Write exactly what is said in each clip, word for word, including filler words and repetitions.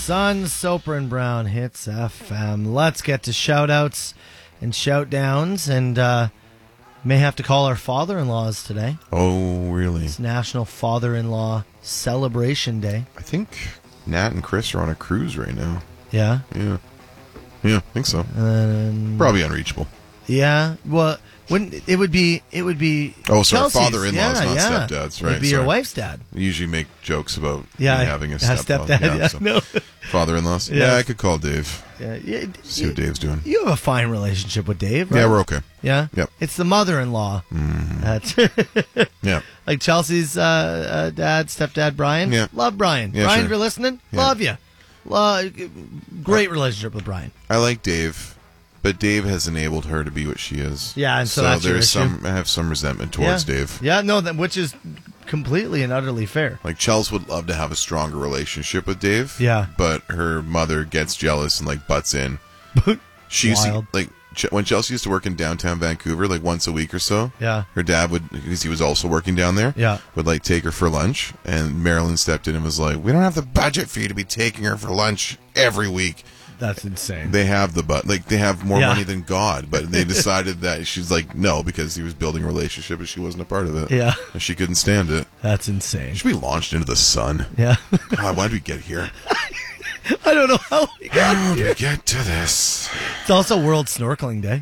Sun, Soper and Brown hits F M. Let's get to shout-outs and shout-downs, and uh, may have to call our father-in-laws today. Oh, really? It's National Father-in-Law Celebration Day. I think Nat and Chris are on a cruise right now. Yeah? Yeah. Yeah, I think so. Um, Probably unreachable. Yeah, well, wouldn't it would be it would be Oh, sorry, Chelsea's. father-in-laws, yeah, not yeah. stepdads, right? It'd be sorry. your wife's dad. We usually make jokes about Yeah, me having a has stepfather. stepdad. Yeah, so no. Father-in-laws. Yeah. Yeah, I could call Dave. Yeah, yeah, See you, what Dave's doing. you have a fine relationship with Dave, right? Yeah, we're okay. Yeah? Yep. It's the mother-in-law. Mm. That's Yeah. like Chelsea's uh, uh, dad, stepdad, Brian. Yeah. Love Brian. Yeah, Brian, sure. if you're listening, Yeah. love you. Lo- great relationship with Brian. I like Dave, but Dave has enabled her to be what she is. Yeah, and so that's your there's issue. some. I have some resentment towards yeah. Dave. Yeah, no, that which is completely and utterly fair. Like Chels would love to have a stronger relationship with Dave. Yeah. But her mother gets jealous and like butts in. She used to, Wild. like Ch- when Chelsea used to work in downtown Vancouver, like once a week or so. Yeah. Her dad would, because he was also working down there. Yeah. Would like take her for lunch, and Marilyn stepped in and was like, "We don't have the budget for you to be taking her for lunch every week." That's insane. They have the but like they have more Yeah. money than God, but they decided that she's like no because he was building a relationship and she wasn't a part of it. Yeah. And she couldn't stand it. That's insane. Should be launched into the sun. Yeah. God, why did we get here? I don't know how we got How did here. we get to this? It's also World Snorkeling Day.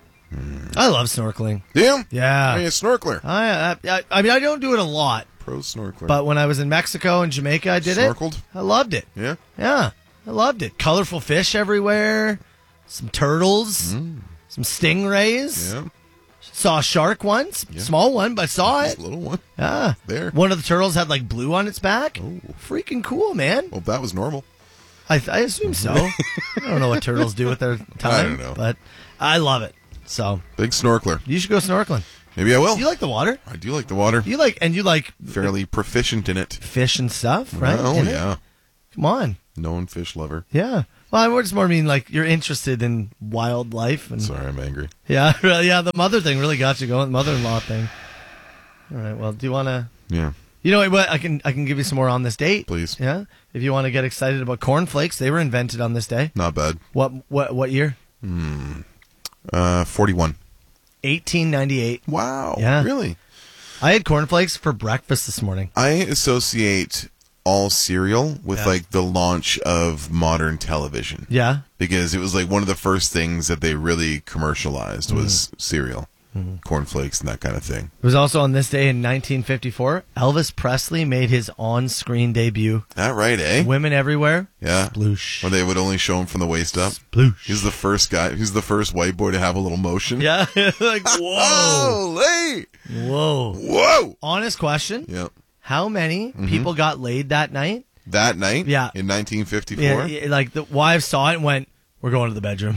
I love snorkeling. Yeah, Yeah. Hey, a snorkeler, I, I I mean I don't do it a lot, pro snorkeler. but when I was in Mexico and Jamaica, I did Snorkeled? it. I loved it. Yeah, Yeah, I loved it. Colorful fish everywhere, some turtles, some stingrays. yeah, Saw a shark once, small one, but saw this it. little one Yeah, there. one of the turtles had like blue on its back. Oh. Freaking cool, man. Well, that was normal. I, I assume so. I don't know what turtles do with their time. don't know. But I love it. So Big snorkeler. you should go snorkeling. Maybe I will. You like the water? I do like the water. You like and you like Fairly proficient in it. fish and stuff, right? Oh In it? yeah, Come on. known fish lover. Yeah. Well, I just more mean like you're interested in wildlife and Sorry, I'm angry. yeah, really, yeah. The mother thing really got you going. The mother-in-law thing. All right. Well, do you want to? Yeah, You know what? I can I can give you some more on this date. please. Yeah. If you want to get excited about cornflakes, they were invented on this day. Not bad. What what what year? Uh, forty-one. eighteen ninety-eight. Wow. Yeah. Really? I had cornflakes for breakfast this morning. I associate all cereal with Yeah. like the launch of modern television Yeah. because it was like one of the first things that they really commercialized was cereal, cornflakes, and that kind of thing. It was also on this day in nineteen fifty-four. Elvis Presley made his on-screen debut. That right, eh? Women everywhere. Yeah. Sploosh. When they would only show him from the waist up. Sploosh. He's the first guy. He's the first white boy to have a little motion. Yeah. Like whoa. Holy! Whoa. Whoa! Honest question. Yep. How many people got laid that night? That night? Yeah. In nineteen fifty-four? Yeah, yeah, like the wives saw it and went, "We're going to the bedroom."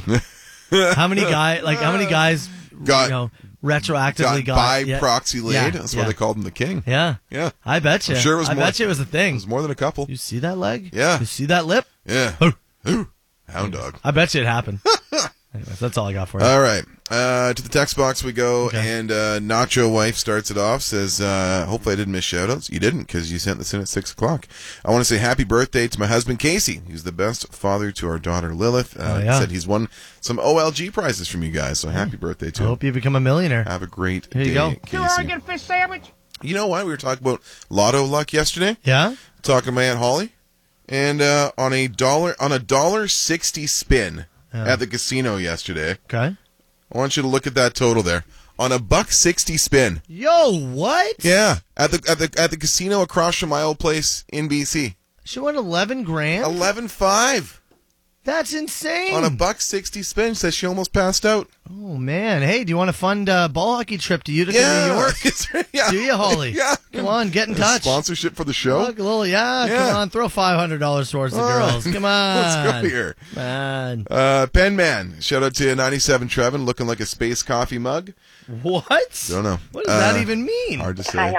How many guy? Like how many guys? Got- you know, retroactively Got, got, by yeah, proxy laid. Yeah, That's yeah. why they called him the king. Yeah, Yeah. I bet you. I'm sure it was I more- bet you it was a thing. It was more than a couple. You see that leg? Yeah. You see that lip? Yeah. Oh. Ooh. Hound dog. I bet you it happened. Anyways, that's all I got for you. All right. Uh, to the text box we go, Okay. and uh, Nacho Wife starts it off, says, uh, hopefully I didn't miss shout-outs. You didn't, because you sent this in at six o'clock. I want to say happy birthday to my husband, Casey. He's the best father to our daughter, Lilith. Uh, Oh, yeah. Said he's won some O L G prizes from you guys, so happy birthday I to him. hope you become a millionaire. Have a great Here you day, go. Casey. Two Oregon fish sandwich. You know what? We were talking about lotto luck yesterday. Yeah? Talking to my Aunt Holly, and uh, on a dollar on a dollar sixty spin Yeah. at the casino yesterday. Okay. I want you to look at that total there. On a buck sixty spin. Yo, what? Yeah, at the at the at the casino across from my old place in B C. She won eleven grand? Eleven five That's insane. on a buck sixty spin. Says she almost passed out. Oh, man. Hey, do you want to fund a ball hockey trip to Utica, Yeah, New York? It's- yeah. Do you, Holly? Yeah, Come on, get in A touch. Sponsorship for the show. Look, a little, yeah, Yeah. come on, throw five hundred dollars towards the Oh, girls. Come on. Let's go here. Man. Uh, Pen Man, shout out to ninety-seven Trevin, looking like a space coffee mug. What? Don't know. What does that Uh, even mean? Hard to say.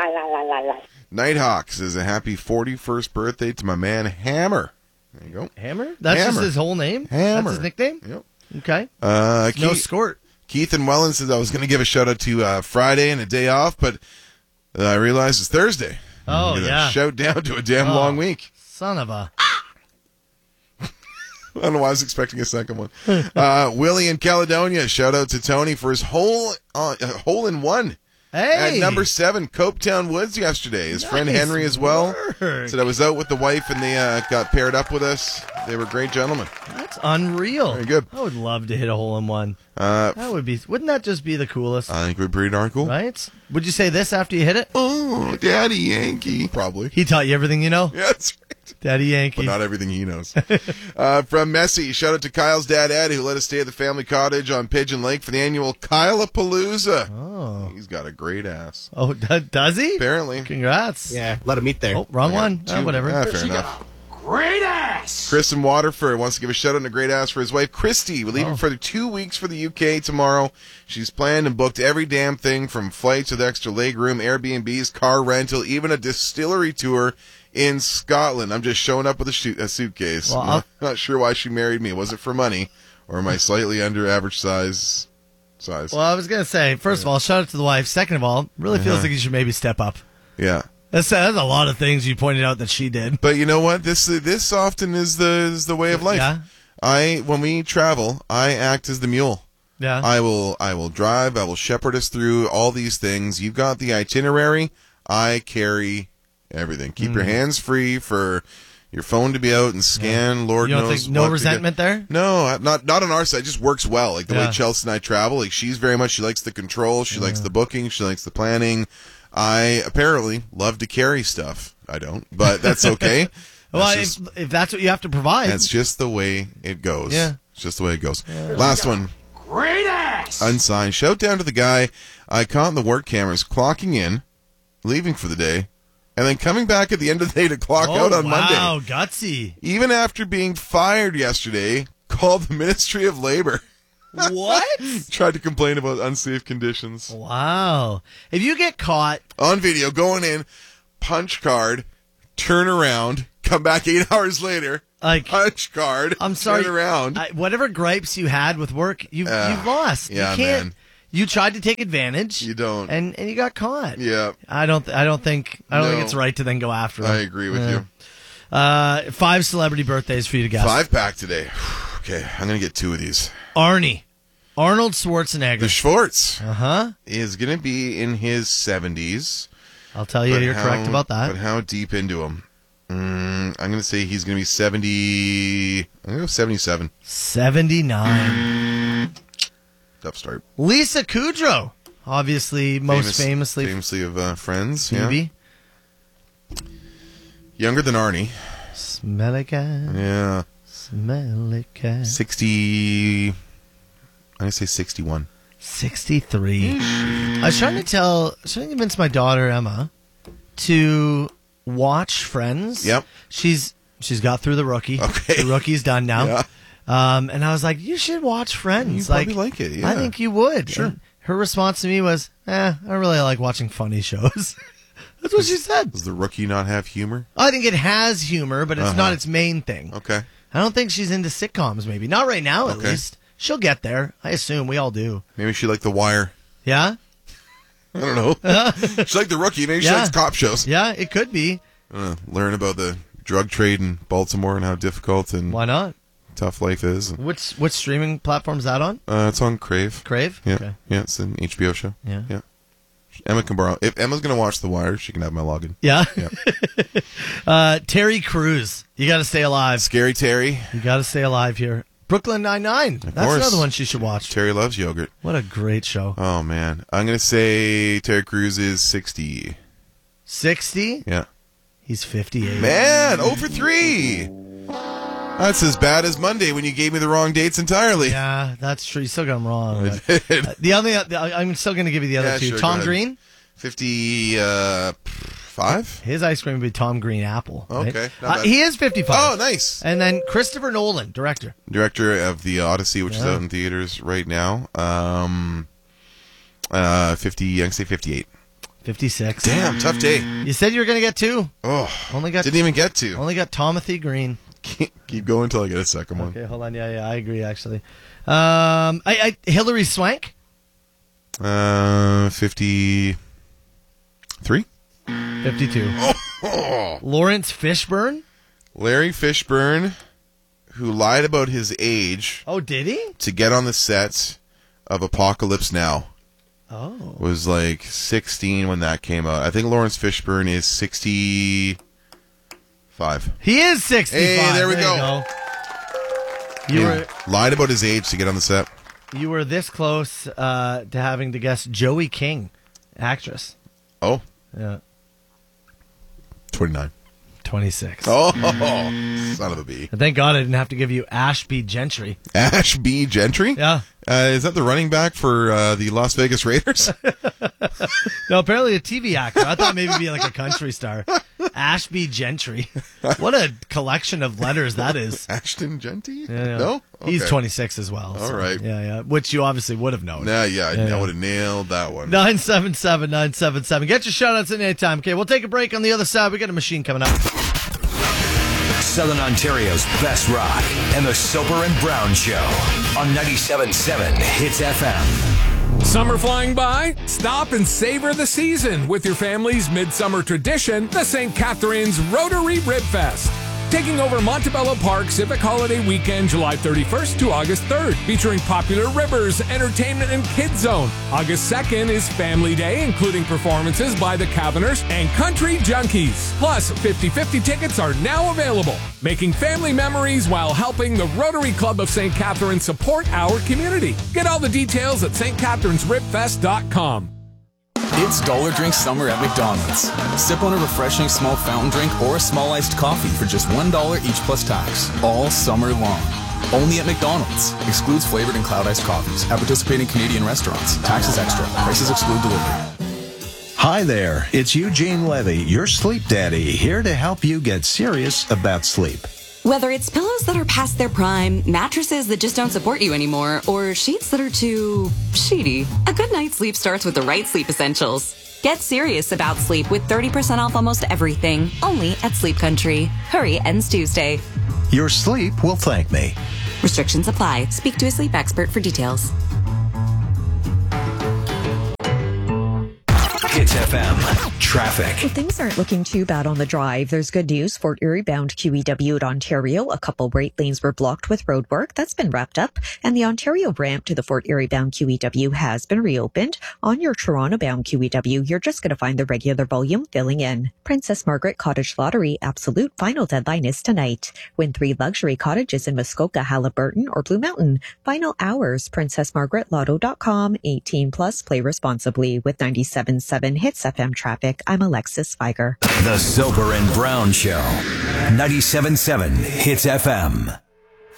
Nighthawk says a happy forty-first birthday to my man Hammer. There you go. Hammer? That's Hammer. just his whole name? Hammer. That's his nickname? Yep. Okay. Uh, No Keith, skort. Keith and Welland says I was going to give a shout out to uh, Friday and a day off, but uh, I realized it's Thursday. Oh, Give a yeah. Shout down to a damn Oh. long week. Son of a. I don't know why I was expecting a second one. Uh, Willie in Caledonia. Shout out to Tony for his hole, uh, hole in one. Hey. At number seven, Copetown Woods yesterday. His Nice friend Henry as well. work. Said I was out with the wife and they uh, got paired up with us. They were great gentlemen. That's unreal. Very good. I would love to hit a hole in one. Uh, That would be. Wouldn't that just be the coolest? I think we're pretty darn cool. Right? Would you say this after you hit it? Oh, Daddy Yankee. Probably. He taught you everything you know? Yeah, that's right. Daddy Yankee. But not everything he knows. uh, from Messi, shout out to Kyle's dad, Ed, who let us stay at the family cottage on Pigeon Lake for the annual Kyleapalooza. Oh. He's got a great ass. Oh, d- does he? Apparently. Congrats. Yeah, let him eat there. Oh, wrong I got one. two. Oh, whatever. Ah, fair enough. Great ass! Chris in Waterford wants to give a shout out and a great ass for his wife, Christy. We're leaving Oh. for two weeks for the U K tomorrow. She's planned and booked every damn thing from flights with extra leg room, Airbnbs, car rental, even a distillery tour in Scotland. I'm just showing up with a, shoot, a suitcase. Well, I'm I'll- not, not sure why she married me. Was it for money or my slightly under average size? size? Well, I was going to say, first of all, shout out to the wife. Second of all, really feels like you should maybe step up. Yeah. That's, that's a lot of things you pointed out that she did. But you know what? This this often is the is the way of life. Yeah. I when we travel, I act as the mule. Yeah. I will I will drive, I will shepherd us through all these things. You've got the itinerary, I carry everything. Keep Mm. your hands free for your phone to be out and scan, Lord You don't knows think no what to resentment get. there? No, not not on our side. It just works well. Like the Yeah. way Chelsea and I travel, like she's very much she likes the control, she likes the booking, she likes the planning. I apparently love to carry stuff. I don't, but that's okay. Well, That's if, just- if that's what you have to provide. That's just the way it goes. Yeah. It's just the way it goes. Last one. Great ass! Unsigned. Shout down to the guy I caught in the work cameras clocking in, leaving for the day, and then coming back at the end of the day to clock oh, out on wow, Monday. gutsy. Even after being fired yesterday, called the Ministry of Labor. What? Tried to complain about unsafe conditions. Wow. If you get caught, On video, going in, punch card, turn around, come back eight hours later, like, punch card, I'm sorry, turn around. I, whatever gripes you had with work, you've, Uh, you've lost. yeah, you can't. man. You tried to take advantage. You don't. and and you got caught. Yeah, I don't. I don't think. I don't No. think it's right to then go after them. I agree with Yeah. you. Uh, five celebrity birthdays for you to guess. Five pack today. Okay, I'm going to get two of these. Arnie, Arnold The Schwarzenegger. Schwartz Uh huh. is going to be in his seventies. I'll tell you, but you're how- correct about that. But how deep into him? Mm, I'm going to say he's going to be seventy. I'm going to go seventy-seven. Seventy-nine. Tough start. Lisa Kudrow, obviously most Famous- famously famously of uh, Friends. Phoebe. Yeah. Younger than Arnie. Smell it, cat. Yeah. Smell it, cat. sixty. I'm going to say sixty-one. Sixty-three. I was trying to tell, I was trying to convince my daughter Emma to watch Friends. Yep. She's she's got through the rookie. Okay. The rookie's done now. Yeah. Um, and I was like, you should watch Friends. You probably like it, yeah. I think you would. Sure. And her response to me was, eh, I really like watching funny shows. That's what she said. Does the rookie not have humor? I think it has humor, but it's Uh-huh. not its main thing. Okay. I don't think she's into sitcoms, maybe. Not right now, at Okay. least. She'll get there. I assume we all do. Maybe she liked The Wire. Yeah? I don't know. She liked The Rookie. Maybe she Yeah. likes cop shows. Yeah, it could be. Uh, learn about the drug trade in Baltimore and how difficult and Why not? tough life is. Which which streaming platform is that on? Uh, it's on Crave. Crave? Yeah, Okay. yeah, it's an H B O show. Yeah. yeah. Emma can borrow. If Emma's gonna watch The Wire, she can have my login. Yeah? Yeah. uh, Terry Crews. You got to stay alive. Scary Terry. You got to stay alive here. Brooklyn Nine-Nine. That's course. another one she should watch. Terry loves yogurt. What a great show. Oh man, I'm gonna say Terry Crews is sixty. sixty? Yeah. He's fifty-eight. Man, over three. That's as bad as Monday when you gave me the wrong dates entirely. Yeah, that's true. You still got him wrong. I but- did. Uh, the other, the- I'm still going to give you the other Yeah, two. sure, go Tom ahead. Green. fifty-five? His ice cream would be Tom Green Apple. right? Okay, not Uh, bad. he is fifty-five. Oh, nice. And then Christopher Nolan, director. Director of The Odyssey, which is Yeah. out in theaters right now. Um, uh, fifty, I can say fifty-eight. fifty-six. Damn, tough day. You said you were going to get two. Oh, Only got didn't even get to. only got Timothy Green. Keep going until I get a second one. Okay, hold on. Yeah, yeah, I agree. Actually, um, I, I Hillary Swank, Uh, fifty-three? fifty-two. Oh, Lawrence Fishburne, Larry Fishburne. who lied about his age Oh, did he? to get on the set of Apocalypse Now. Oh. Was like sixteen when that came out. I think Lawrence Fishburne is sixty-five. He is sixty-five. Hey, there we you go. You He were lied about his age to get on the set. you were this close uh, to having to guess Joey King, actress. Oh, Yeah. twenty-nine. twenty-six. Oh, son of a bee. And thank God I didn't have to give you Ashby Gentry. Ash B. Gentry? Yeah. Uh, is that the running back for uh, the Las Vegas Raiders? No, apparently a T V actor. I thought maybe be like a country star. Ashby Gentry. What a collection of letters that is. Ashton Genty? Yeah, yeah. No? He's Okay. twenty-six as well. All so, right. Yeah, yeah. Which you obviously would have known. Nah, yeah, I, Yeah, I yeah. would have nailed that one. nine seven seven, nine seven seven. Get your shout-outs in any time. Okay, we'll take a break. On the other side, we got a machine coming up. Southern Ontario's best rock and the Soper and Brown Show on ninety-seven point seven Hits F M. Summer flying by? Stop and savor the season with your family's midsummer tradition, the Saint Catharines Rotary Rib Fest. Taking over Montebello Park Civic Holiday Weekend, July thirty-first to August third, featuring popular rivers, entertainment, and kids zone. August second is Family Day, including performances by the Caverners and Country Junkies. Plus, fifty-fifty tickets are now available, making family memories while helping the Rotary Club of Saint Catharines support our community. Get all the details at s t catharines rib fest dot com. It's Dollar Drink Summer at McDonald's. Sip on a refreshing small fountain drink or a small iced coffee for just one dollar each plus tax, all summer long. Only at McDonald's. Excludes flavored and cloud iced coffees. At participating Canadian restaurants. Taxes extra. Prices exclude delivery. Hi there, it's Eugene Levy, your sleep daddy, here to help you get serious about sleep. Whether it's pillows that are past their prime, mattresses that just don't support you anymore, or sheets that are too sheety, a good night's sleep starts with the right sleep essentials. Get serious about sleep with thirty percent off almost everything, only at Sleep Country. Hurry, ends Tuesday. Your sleep will thank me. Restrictions apply. Speak to a sleep expert for details. Hits F M. Traffic. Well, things aren't looking too bad on the drive. There's good news. Fort Erie bound Q E W at Ontario. A couple right lanes were blocked with road work. That's been wrapped up. And the Ontario ramp to the Fort Erie bound Q E W has been reopened. On your Toronto bound Q E W, you're just going to find the regular volume filling in. Princess Margaret Cottage Lottery absolute final deadline is tonight. Win three luxury cottages in Muskoka, Halliburton, or Blue Mountain. Final hours, princess margaret lotto dot com. eighteen plus. Play responsibly with ninety-seven point seven Hits F M traffic. I'm Alexis Feiger. The Soper and Brown Show. ninety-seven point seven Hits F M.